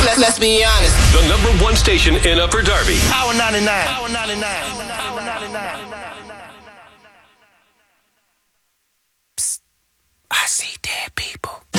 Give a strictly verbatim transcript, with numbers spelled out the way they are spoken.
let's, let's be honest. The number one station in Upper Darby. Power ninety-nine. Power ninety-nine. Power ninety-nine.